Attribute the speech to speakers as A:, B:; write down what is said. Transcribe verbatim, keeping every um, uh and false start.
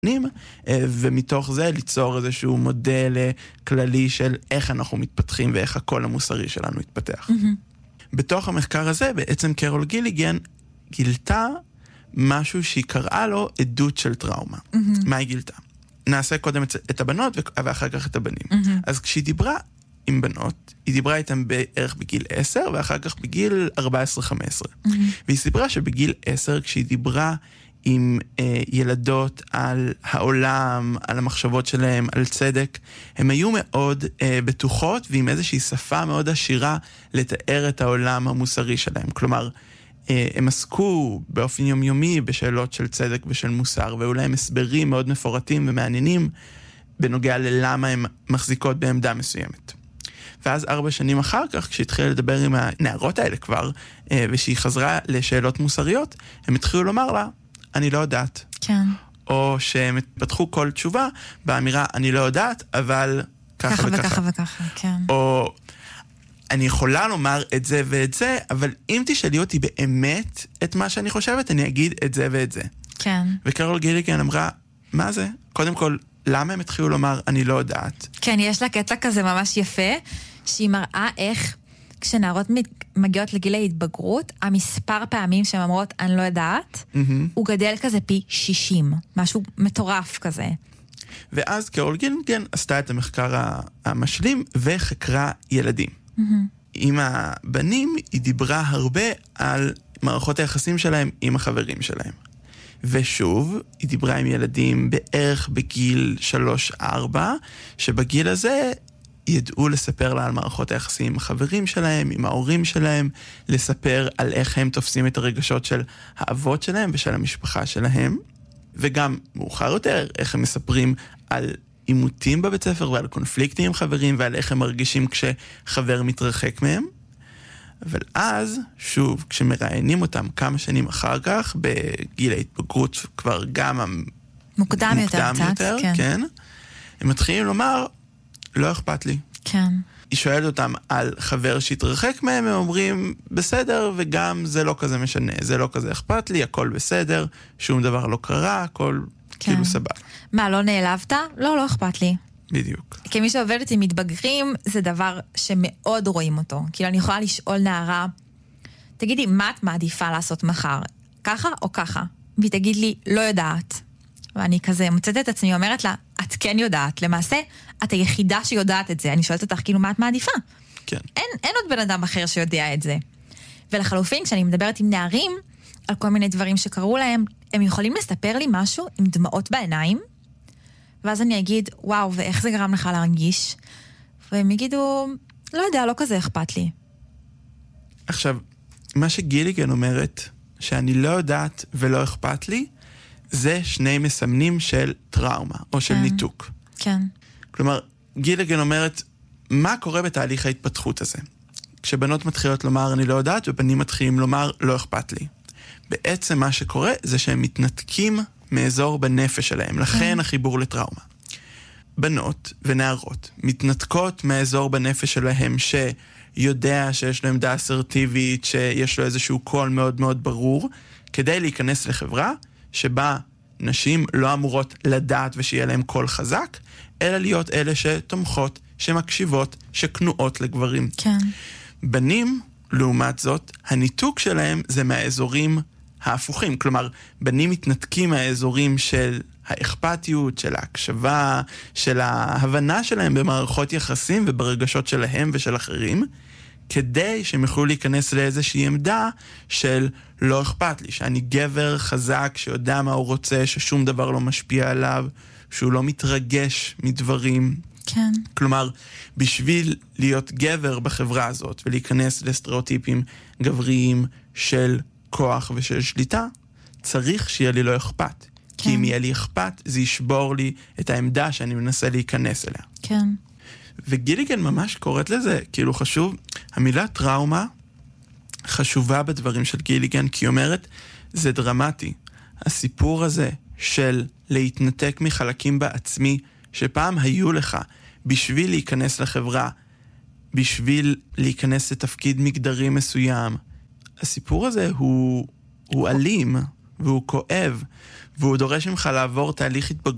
A: ומתוך זה ליצור איזשהו מודל כללי של איך אנחנו מתפתחים ואיך הקול המוסרי שלנו מתפתח. Mm-hmm. בתוך המחקר הזה בעצם קרול גיליגן גילתה משהו שהיא קראה לו עדות של טראומה. Mm-hmm. מה היא גילתה? נעשה קודם את הבנות ואחר כך את הבנים. Mm-hmm. אז כשהיא דיברה עם בנות, היא דיברה איתם בערך בגיל עשר ואחר כך בגיל ארבע עשרה חמש עשרה. Mm-hmm. והיא סיפרה שבגיל עשר כשהיא דיברה עם אה, ילדות על העולם, על המחשבות שלהם, על צדק, הם היו מאוד אה, בטוחות ועם איזושהי שפה מאוד עשירה לתאר את העולם המוסרי שלהם. כלומר, אה, הם עסקו באופן יומיומי בשאלות של צדק ושל מוסר, והיו להם הסברים מאוד מפורטים ומעניינים בנוגע ללמה הם מחזיקות בעמדה מסוימת. ואז ארבע שנים אחר כך, כשהתחילה לדבר עם הנערות האלה כבר, אה, ושהיא חזרה לשאלות מוסריות, הם התחילו לומר לה, אני לא יודעת.
B: כן.
A: או שהם פתחו כל תשובה באמירה, אני לא יודעת, אבל ככה,
B: ככה
A: וככה.
B: וככה וככה, כן.
A: או אני יכולה לומר את זה ואת זה, אבל אם תשאלי אותי באמת את מה שאני חושבת, אני אגיד את זה ואת זה.
B: כן.
A: וקרול גיליגן אמרה, מה זה? קודם כל, למה הם התחילו לומר, אני לא יודעת?
B: כן, יש לה קטע כזה ממש יפה, שהיא מראה איך כשנערות מגיעות לגיל ההתבגרות, המספר פעמים שהן אומרות, אני לא יודעת, mm-hmm. הוא גדל כזה פי שישים, משהו מטורף כזה.
A: ואז קרול גיליגן עשתה את המחקר המשלים, וחקרה ילדים. Mm-hmm. עם הבנים, היא דיברה הרבה על מערכות היחסים שלהם עם החברים שלהם. ושוב, היא דיברה עם ילדים בערך בגיל שלוש ארבע, שבגיל הזה ידעו לספר לה על מערכות היחסים עם החברים שלהם, עם ההורים שלהם, לספר על איך הם תופסים את הרגשות של האבות שלהם ושל המשפחה שלהם, וגם מאוחר יותר, איך הם מספרים על עימותים בבית ספר ועל קונפליקטים עם חברים ועל איך הם מרגישים כשחבר מתרחק מהם. אבל אז, שוב, כשמראיינים אותם כמה שנים אחר כך, בגיל ההתבגרות כבר גם
B: מוקדם יותר,
A: מוקדם יותר,
B: כן.
A: כן, הם מתחילים לומר, לא אכפת לי.
B: כן.
A: היא שואלת אותם על חבר שהתרחק מהם, הם אומרים, בסדר, וגם זה לא כזה משנה, זה לא כזה אכפת לי, הכל בסדר, שום דבר לא קרה, הכל כן. כאילו סבבה.
B: מה, לא נעלבת? לא, לא אכפת לי.
A: בדיוק.
B: כמי שעובדת עם מתבגרים, זה דבר שמאוד רואים אותו. כאילו, אני יכולה לשאול נערה, תגידי, מה את מעדיפה לעשות מחר? ככה או ככה? והיא תגיד לי, לא יודעת. ואני כזה מוצאת את עצמי, אומרת לה, את כן יודעת. למעשה, את היחידה שיודעת את זה. אני שואלת אותך, כאילו, מה את מעדיפה?
A: כן.
B: אין, אין עוד בן אדם אחר שיודע את זה. ולחלופין, כשאני מדברת עם נערים, על כל מיני דברים שקרו להם, הם יכולים לספר לי משהו עם דמעות בעיניים, ואז אני אגיד, וואו, ואיך זה גרם לך להרגיש? והם יגידו, לא יודע, לא כזה אכפת לי.
A: עכשיו, מה שגיליגן אומרת, שאני לא יודעת ולא אכפת לי, זה שני מסמנים של טראומה, או של
B: כן.
A: ניתוק.
B: כן.
A: כלומר, גיליגן אומרת, מה קורה בתהליך ההתפתחות הזה? כשבנות מתחילות לומר, אני לא יודעת, ובנים מתחילים לומר, לא אכפת לי. בעצם מה שקורה, זה שהם מתנתקים מאזור בנפש שלהם, לכן החיבור לטראומה. בנות ונערות מתנתקות מהאזור בנפש שלהם שיודע שיש לו עמדה אסרטיבית, שיש לו איזשהו קול מאוד מאוד ברור, כדי להיכנס לחברה שבה נשים לא אמורות לדעת ושיהיה להם קול חזק, אלא להיות אלה שתומכות, שמקשיבות, שכנועות לגברים.
B: כן.
A: בנים, לעומת זאת, הניתוק שלהם זה מהאזורים ההפוכים. כלומר, בנים מתנתקים מהאזורים של האכפתיות, של ההקשבה, של ההבנה שלהם במערכות יחסים וברגשות שלהם ושל אחרים, כדי שהם יוכלו להיכנס לאיזושהי עמדה של לא אכפת לי, שאני גבר חזק שיודע מה הוא רוצה, ששום דבר לא משפיע עליו, שהוא לא מתרגש מדברים.
B: כן.
A: כלומר, בשביל להיות גבר בחברה הזאת ולהיכנס לסטריאוטיפים גבריים של כוח ושל שליטה, צריך שיהיה לי לא אכפת. כן. כי אם יהיה לי אכפת, זה ישבור לי את העמדה שאני מנסה להיכנס אליה.
B: כן.
A: וגיליגן ממש קוראת לזה, כאילו חשוב, המילה טראומה חשובה בדברים של גיליגן, כי היא אומרת, זה דרמטי. הסיפור הזה של להתנתק מחלקים בעצמי, שפעם היו לך, בשביל להיכנס לחברה, בשביל להיכנס לתפקיד מגדרי מסוים, הסיפור הזה הוא, הוא אלים, והוא כואב, והוא דורש ממך לעבור תהליך התבגרות,